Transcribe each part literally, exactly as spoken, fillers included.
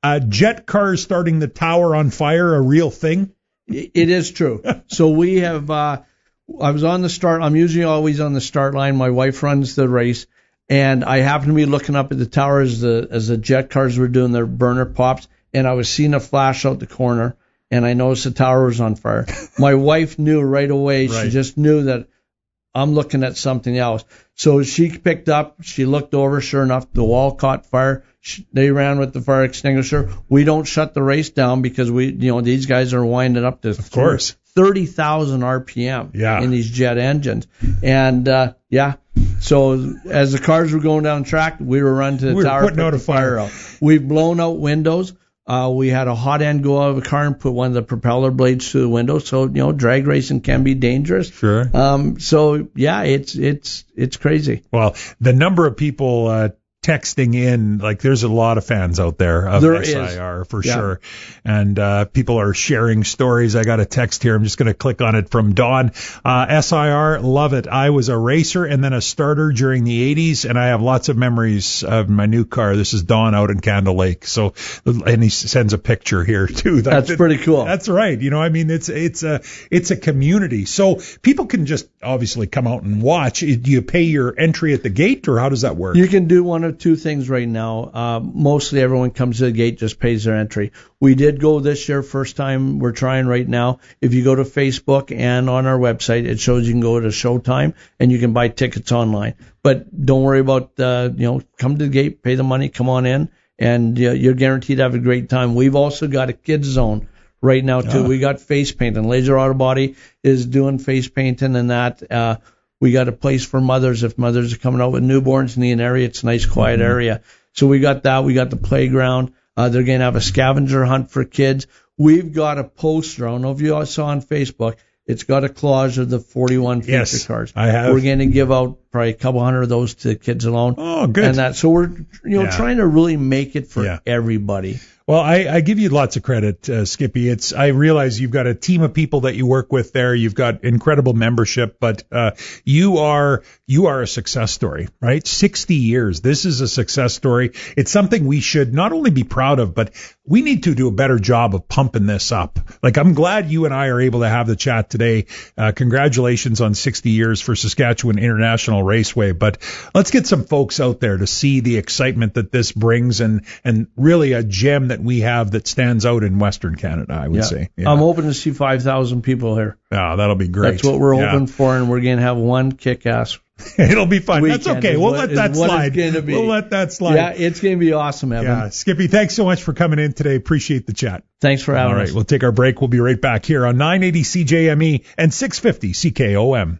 uh, jet cars starting the tower on fire a real thing? It is true. So we have, uh, I was on the start, I'm usually always on the start line. My wife runs the race, and I happened to be looking up at the tower as the, as the jet cars were doing their burner pops, and I was seeing a flash out the corner, and I noticed the tower was on fire. My wife knew right away. Right. She just knew that I'm looking at something else. So she picked up, she looked over, sure enough, the wall caught fire. She, they ran with the fire extinguisher. We don't shut the race down because we, you know, these guys are winding up to of course thirty thousand R P M yeah. in these jet engines. And, uh, yeah, so as the cars were going down track, we were running to the we tower. We were putting out a fire. fire out. We've blown out windows. Uh, we had a hot end go out of a car and put one of the propeller blades through the window. So, you know, drag racing can be dangerous. Sure. Um, so yeah, it's, it's, it's crazy. Well, the number of people, uh, texting in, like there's a lot of fans out there of there S I R is. for yeah. sure. And uh, people are sharing stories. I got a text here. I'm just going to click on it from Dawn. Uh, S I R, love it. I was a racer and then a starter during the eighties, and I have lots of memories of my new car. This is Dawn out in Candle Lake. So, and he sends a picture here too. That's that, pretty cool. That's right. You know, I mean, it's it's a it's a community. So people can just obviously come out and watch. Do you pay your entry at the gate, or how does that work? You can do one of two things right now. Uh, mostly everyone comes to the gate, just pays their entry. We did go this year, first time we're trying right now. If you go to Facebook and on our website, it shows you can go to Showtime and you can buy tickets online. But don't worry about, uh, you know, come to the gate, pay the money, come on in, and uh, you're guaranteed to have a great time. We've also got a kids zone right now too. Oh. We got face painting. Laser Auto Body is doing face painting and that. Uh, We got a place for mothers. If mothers are coming out with newborns in the area, it's a nice, quiet mm-hmm. area. So we got that. We got the playground. Uh, they're going to have a scavenger hunt for kids. We've got a poster. I don't know if you all saw on Facebook. It's got a collage of the forty-one feature yes, cars. I have. We're going to give out probably a couple hundred of those to kids alone. Oh, good. And that. So we're, you know, yeah. trying to really make it for yeah. everybody. Well, I, I give you lots of credit, uh, Skippy. It's, I realize you've got a team of people that you work with there. You've got incredible membership, but, uh, you are, you are a success story, right? sixty years. This is a success story. It's something we should not only be proud of, but we need to do a better job of pumping this up. Like, I'm glad you and I are able to have the chat today. Uh, congratulations on sixty years for Saskatchewan International Raceway. But let's get some folks out there to see the excitement that this brings and, and really a gem that we have that stands out in Western Canada, I would yeah. say. Yeah. I'm hoping to see five thousand people here. Yeah, that'll be great. That's what we're yeah. hoping for, and we're going to have one kick-ass It'll be fun. Weekend That's okay. We'll what, let that slide. We'll let that slide. Yeah, it's going to be awesome, Evan. Yeah, Skippy, thanks so much for coming in today. Appreciate the chat. Thanks for having us. All right, us. we'll take our break. We'll be right back here on nine eighty C J M E and six fifty C K O M.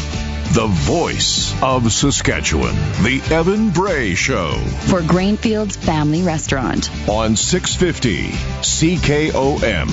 The voice of Saskatchewan, the Evan Bray Show. For Grainfield's Family Restaurant. On six fifty C K O M.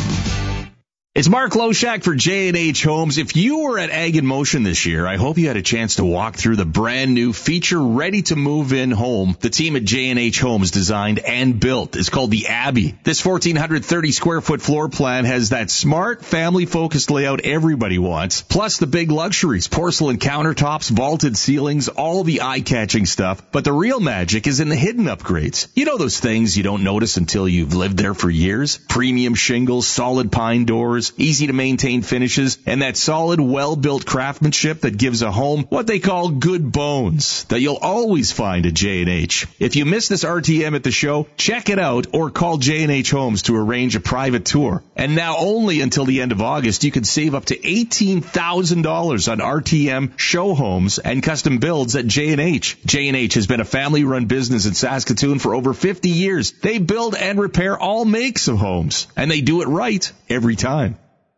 It's Mark Loshak for J and H Homes. If you were at Ag in Motion this year, I hope you had a chance to walk through the brand new feature ready to move in home the team at J and H Homes designed and built. It's called the Abbey. This one thousand four hundred thirty square foot floor plan has that smart, family focused layout everybody wants, plus the big luxuries, porcelain countertops, vaulted ceilings, all the eye-catching stuff. But the real magic is in the hidden upgrades. You know those things you don't notice until you've lived there for years? Premium shingles, solid pine doors, easy to maintain finishes, and that solid, well-built craftsmanship that gives a home what they call good bones that you'll always find at J and H. If you missed this R T M at the show, check it out or call J and H Homes to arrange a private tour. And now only until the end of August, you can save up to eighteen thousand dollars on R T M, show homes, and custom builds at J and H. J and H has been a family-run business in Saskatoon for over fifty years. They build and repair all makes of homes, and they do it right every time.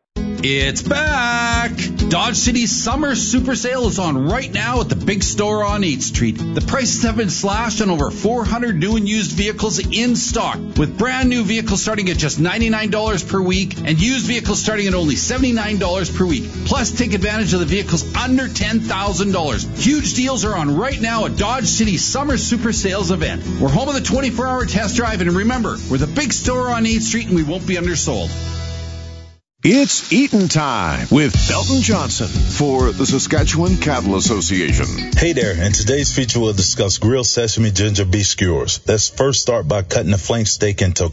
It's back! Dodge City's summer super sale is on right now at the big store on eighth Street. The prices have been slashed on over four hundred new and used vehicles in stock, with brand new vehicles starting at just ninety-nine dollars per week and used vehicles starting at only seventy-nine dollars per week. Plus, take advantage of the vehicles under ten thousand dollars. Huge deals are on right now at Dodge City's summer super sales event. We're home of the twenty-four hour test drive, and remember, we're the big store on eighth Street and we won't be undersold. It's Eatin' Time with Belton Johnson for the Saskatchewan Cattle Association. Hey there, and today's feature will discuss grilled sesame ginger beef skewers. Let's first start by cutting the flank steak into